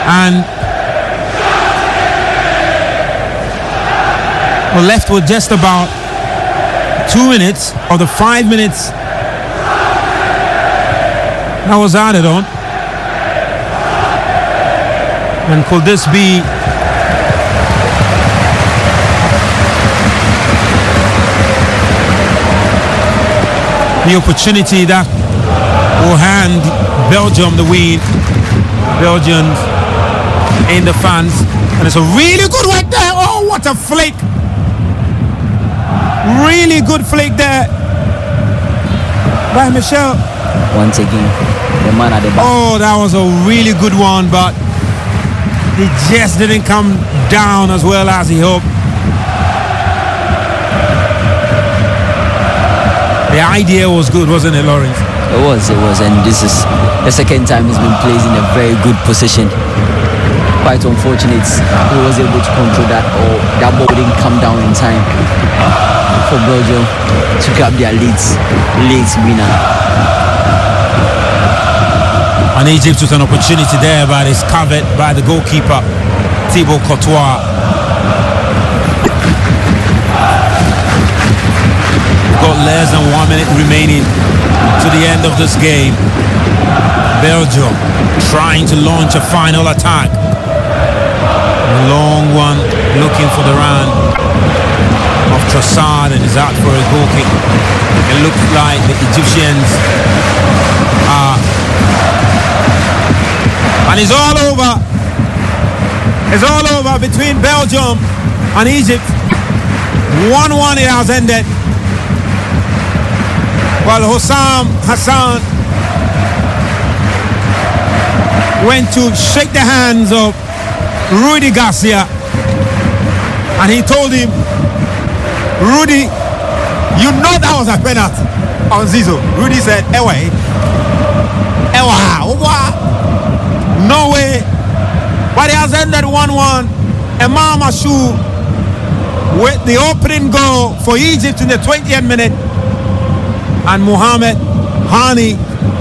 And we're left with just about 2 minutes of the 5 minutes that was added on. And could this be the opportunity that will hand Belgium the win? Belgians in the fans, and it's a really good one there. Oh, what a flick! Really good flick there by Michel. Once again, the man at the back. Oh, that was a really good one, but he just didn't come down as well as he hoped. The idea was good, wasn't it, Lawrence? It was, and this is the second time he's been placed in a very good position. Quite unfortunate he was able to control that, or that ball didn't come down in time for Belgium to grab their late winner. And Egypt with an opportunity there, but it's covered by the goalkeeper, Thibaut Courtois. We've got less than 1 minute remaining to the end of this game. Belgium trying to launch a final attack. A long one, looking for the run of Trossard, and is out for a goal kick. It looks like the Egyptians are, and it's all over. It's all over between Belgium and Egypt. 1-1 it has ended. While Hossam Hassan went to shake the hands of Rudy Garcia, and he told him, Rudy, you know that was a penalty on Zizou. Rudy said, Ewa, no way. But it has ended 1-1. Imam Ashour with the opening goal for Egypt in the 20th minute, and Mohamed Hani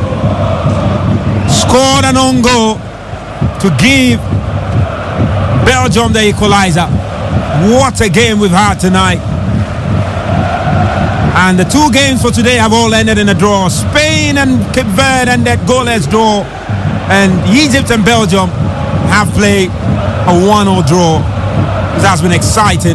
scored an own goal to give Belgium the equalizer. What a game we've had tonight. And the two games for today have all ended in a draw. Spain and Cape Verde ended goalless draw, and Egypt and Belgium have played a 1-1 draw. This has been exciting.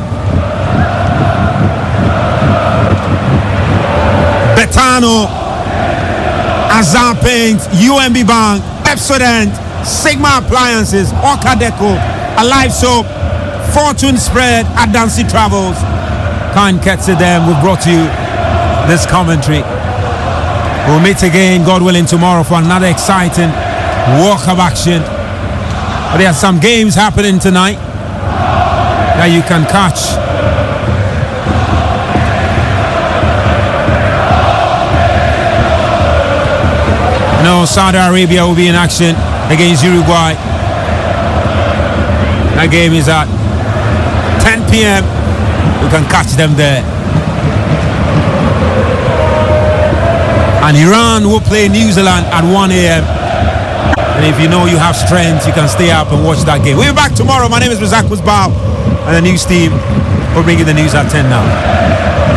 Betano, Azar Paints, UMB Bank, Pepsodent, Sigma Appliances, Orca Deco, Alive Soap, Fortune Spread, Adansi Travels. Kind cats to them. We've brought you this commentary. We'll meet again, God willing, tomorrow for another exciting walk of action. But there are some games happening tonight that you can catch. No, Saudi Arabia will be in action against Uruguay. That game is at 10 p.m. You can catch them there. And Iran will play New Zealand at 1 a.m. And if you know you have strength, you can stay up and watch that game. We'll be back tomorrow. My name is Razak Musbao, and the news team will bring you the news at 10 now.